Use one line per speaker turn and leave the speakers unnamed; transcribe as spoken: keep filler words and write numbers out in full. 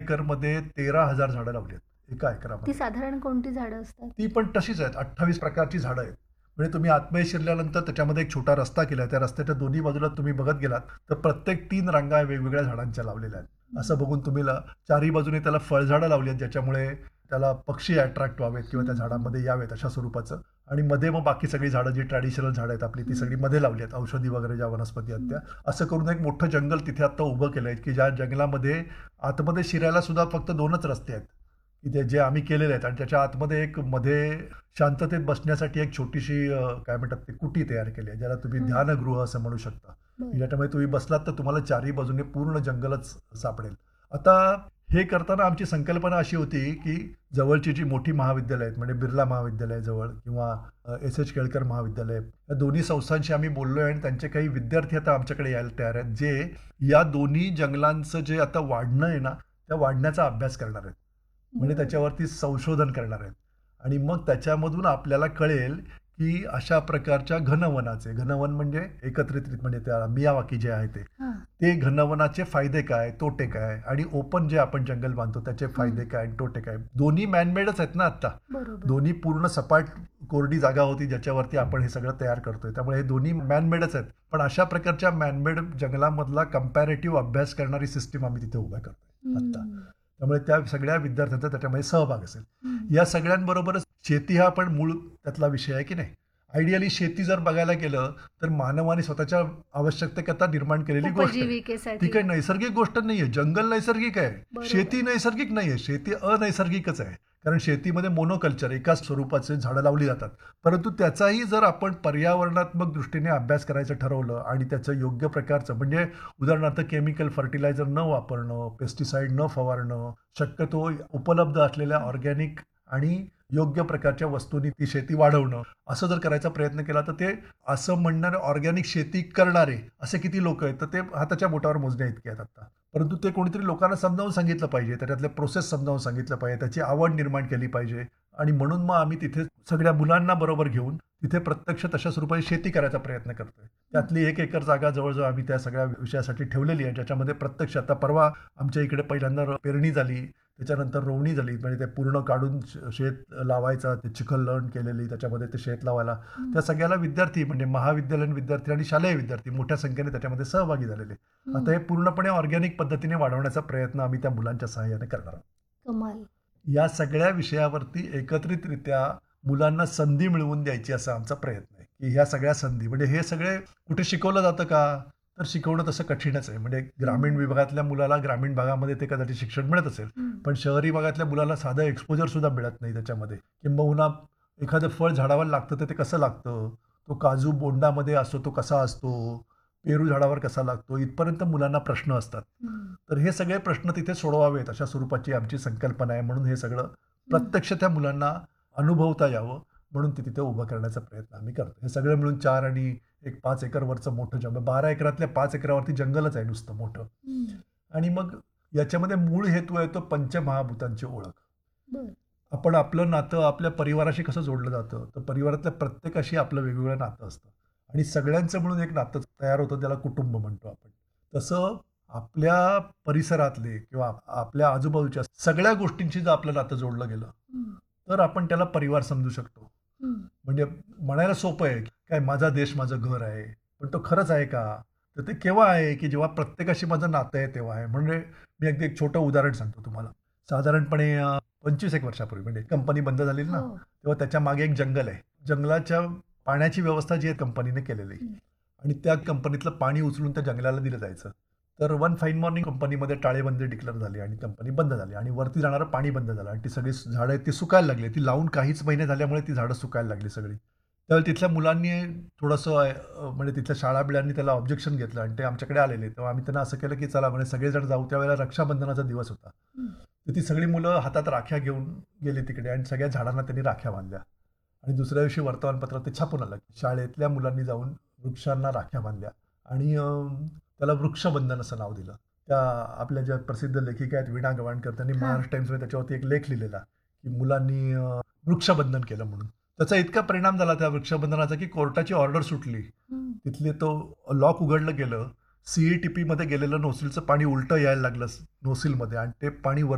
एकरमध्ये तेरा हजार झाडं लावली आहेत एका
ती
एकरामध्ये.
साधारण कोणती झाडं असतात?
ती पण तशीच आहेत, अठ्ठावीस प्रकारची झाडं आहेत. म्हणजे तुम्ही आतमध्ये शिरल्यानंतर त्याच्यामध्ये एक छोटा रस्ता केला आहे, त्या रस्त्याच्या दोन्ही बाजूला तुम्ही बघत गेलात तर प्रत्येक तीन रांगा वेगवेगळ्या झाडांच्या लावलेल्या आहेत. असं बघून तुम्ही ला- चारही बाजूने त्याला फळझाडं लावली आहेत, ज्याच्यामुळे त्याला पक्षी अट्रॅक्ट व्हावेत किंवा त्या झाडांमध्ये यावेत अशा स्वरूपाचं. आणि मध्ये मग बाकी सगळी झाडं जी ट्रॅडिशनल झाडं आहेत आपली ती सगळी मध्ये लावली आहेत, औषधी वगैरे ज्या वनस्पती आहेत त्या. असं करून एक मोठं जंगल तिथे आता उभं केलं आहे की ज्या जंगलामध्ये आतमध्ये शिरायला सुद्धा फक्त दोनच रस्ते आहेत की ते जे आम्ही केलेले आहेत. आणि त्याच्या आतमध्ये एक मध्ये शांततेत बसण्यासाठी एक छोटीशी अं, काय म्हणतात ते कुटी तयार केली आहे, ज्याला तुम्ही
हम्म.
ध्यानगृह असं म्हणू शकता.
बरं.
ज्याच्यामध्ये तुम्ही बसलात तर तुम्हाला चारही बाजूने पूर्ण जंगलच सापडेल. आता हे करताना आमची संकल्पना अशी होती की जवळची जी मोठी महाविद्यालय आहेत म्हणजे बिर्ला महाविद्यालय जवळ किंवा एस एच केळकर महाविद्यालय, या दोन्ही संस्थांशी आम्ही बोललोय आणि त्यांचे काही विद्यार्थी आता आमच्याकडे यायला तयार आहेत जे या दोन्ही जंगलांचं जे आता वाढणं आहे ना त्या वाढण्याचा अभ्यास करणार आहेत. म्हणजे त्याच्यावरती संशोधन करणार आहेत. आणि मग त्याच्यामधून आपल्याला कळेल की अशा प्रकारच्या घनवनाचे, घनवन म्हणजे एकत्रित म्हणजे त्या मियावाकी जे आहे ते
हां.
ते घनवनाचे फायदे काय, तोटे काय, आणि ओपन जे आपण जंगल बांधतो त्याचे फायदे काय आणि तोटे काय. दोन्ही मॅनमेडच आहेत ना आता.
बरोबर.
दोन्ही पूर्ण सपाट कोरडी जागा होती ज्याच्यावरती आपण हे सगळं तयार करतोय, त्यामुळे हे दोन्ही मॅनमेडच आहेत. पण अशा प्रकारच्या मॅनमेड जंगलामधला कम्पॅरेटिव्ह अभ्यास करणारी सिस्टीम आम्ही तिथे उभा करतोय आता.
हम्म.
त्यामुळे त्या सगळ्या विद्यार्थ्यांचा त्याच्यामध्ये सहभाग असेल.
हम्म.
या सगळ्यांबरोबरच शेती हा पण मूळ त्यातला विषय आहे की नाही. आयडियली शेती जर बघायला गेलं तर मानवाने स्वतःच्या आवश्यकतेकरता निर्माण केलेली गोष्ट आहे.
उपजीविकेसाठी.
ती काही नैसर्गिक गोष्ट नाहीये. जंगल नैसर्गिक आहे,
बरोबर.
शेती नैसर्गिक नाहीये, शेती अनैसर्गिकच आहे. कारण शेतीमध्ये मोनोकल्चर एकाच स्वरूपाचे झाडं लावली जातात. परंतु त्याचाही जर आपण पर्यावरणात्मक दृष्टीने अभ्यास करायचं ठरवलं आणि त्याचं योग्य प्रकारचं म्हणजे उदाहरणार्थ केमिकल फर्टिलायझर न वापरणं, पेस्टिसाइड न फवारणं, शक्यतो उपलब्ध असलेल्या ऑर्गॅनिक आणि योग्य प्रकारच्या वस्तूंनी ती शेती वाढवणं, असं जर करायचा प्रयत्न केला तर ते असं म्हणणारे ऑर्गॅनिक शेती करणारे असे किती लोक आहेत तर ते हाताच्या बोटावर मोजण्या इतके आहेत आता. परंतु ते कोणीतरी लोकांना समजावून सांगितलं पाहिजे, त्याच्यातले प्रोसेस समजावून सांगितलं पाहिजे, त्याची आवड निर्माण केली पाहिजे. आणि म्हणून मग आम्ही तिथे सगळ्या मुलांना बरोबर घेऊन तिथे प्रत्यक्ष तशा स्वरूपाची शेती करायचा प्रयत्न करतोय. त्यातली एक एकर जागा जवळजवळ आम्ही त्या सगळ्या विषयासाठी ठेवलेली आहे, ज्याच्यामध्ये प्रत्यक्ष आता परवा आमच्या इकडे पहिल्यांदा पेरणी झाली, त्याच्यानंतर रोवणी झाली, म्हणजे ते पूर्ण काढून शेत लावायचं, ते चिखलण केलेली त्याच्यामध्ये ते शेत लावायला. त्या सगळ्याला विद्यार्थी म्हणजे महाविद्यालयीन विद्यार्थी आणि शालेय विद्यार्थी मोठ्या संख्येने त्याच्यामध्ये सहभागी झालेले. आता हे पूर्णपणे ऑर्गॅनिक पद्धतीने वाढवण्याचा प्रयत्न आम्ही त्या मुलांच्या सहाय्याने करणार आहोत.
कमाल.
या सगळ्या विषयावरती एकत्रितरित्या मुलांना संधी मिळवून द्यायची असा आमचा प्रयत्न आहे की ह्या सगळ्या संधी म्हणजे हे सगळे कुठे शिकवलं जातं का तर शिकवणं तसं कठीणच आहे. म्हणजे ग्रामीण विभागातल्या मुलाला ग्रामीण भागामध्ये ते कदाचित शिक्षण मिळत असेल, पण शहरी भागातल्या मुलाला साधं एक्सपोजर सुद्धा मिळत नाही त्याच्यामध्ये. किंबहुना एखादं फळ झाडावर लागतं तर ते कसं लागतं, तो काजू बोंडामध्ये असतो तो कसा असतो, पेरू झाडावर कसा लागतो, इथपर्यंत मुलांना प्रश्न असतात. तर हे सगळे प्रश्न तिथे सोडवावेत अशा स्वरूपाची आमची संकल्पना आहे. म्हणून हे सगळं प्रत्यक्ष त्या मुलांना अनुभवता यावं म्हणून ते तिथे उभं करण्याचा प्रयत्न आम्ही करतो. हे सगळं मिळून चार आणि एक पाच एकरवरचं मोठं जंगल, बारा एकरातल्या पाच एकरावरती जंगलच आहे नुसतं मोठं. आणि मग याच्यामध्ये मूळ हेतू आहे तो पंचमहाभूतांची ओळख.
बरं.
आपण आपलं नातं आपल्या परिवाराशी कसं जोडलं जातं तर परिवारातल्या प्रत्येकाशी आपलं वेगवेगळं नातं असतं आणि सगळ्यांचं मिळून एक नातं तयार होतं, त्याला कुटुंब म्हणतो आपण. तसं आपल्या परिसरातले किंवा आपल्या आजूबाजूच्या सगळ्या गोष्टींशी जर आपलं नातं जोडलं गेलं तर आपण त्याला परिवार समजू शकतो. म्हणजे म्हणायला सोपं आहे काय माझा देश माझं घर आहे, पण तो खरंच आहे का तर ते केव्हा आहे की जेव्हा प्रत्येकाशी माझं नातं आहे तेव्हा आहे. म्हणजे मी अगदी एक छोटं उदाहरण सांगतो तुम्हाला. साधारणपणे पंचवीस एक वर्षापूर्वी म्हणजे कंपनी बंद झालेली ना, तेव्हा त्याच्या मागे एक जंगल आहे. जंगलाच्या पाण्याची व्यवस्था जी आहे कंपनीने केलेली आणि त्या कंपनीतलं पाणी उचलून त्या जंगलाला दिलं जायचं. तर वन फाईन मॉर्निंग कंपनीमध्ये टाळेबंदी डिक्लेअर झाली आणि कंपनी बंद झाली आणि वरती जाणारं पाणी बंद झालं आणि ती सगळी झाडं आहेत ती सुकायला लागली. ती लावून काहीच महिने झाल्यामुळे ती झाडं सुकायला लागली सगळी. त्यावेळी तिथल्या मुलांनी थोडंसं म्हणजे तिथल्या शाळा बिळांनी त्याला ऑब्जेक्शन घेतलं आणि ते आमच्याकडे आलेले. तेव्हा आम्ही त्यांना असं केलं की चला म्हणजे सगळेजण जाऊ. त्यावेळेला रक्षाबंधनाचा दिवस होता. तर ती सगळी मुलं हातात राख्या घेऊन गेली तिकडे आणि सगळ्या झाडांना त्यांनी राख्या बांधल्या आणि दुसऱ्या दिवशी वर्तमानपत्रात ते छापून आलं की शाळेतल्या मुलांनी जाऊन वृक्षांना राख्या बांधल्या आणि त्याला वृक्षबंधन असं नाव दिलं. त्या आपल्या ज्या प्रसिद्ध लेखिका आहेत वीणा गवाणकर, त्यांनी महाराष्ट्र टाइम्समध्ये त्याच्यावरती एक लेख लिहिलेला की मुलांनी वृक्षबंधन केलं म्हणून. त्याचा इतका परिणाम झाला त्या वृक्षबंधनाचा की कोर्टाची ऑर्डर सुटली. तिथले तो लॉक उघडलं गेलं, सीईटीपी मध्ये गेलेलं नोसीलचं पाणी उलटं यायला लागलं नोसीलमध्ये आणि ते पाणी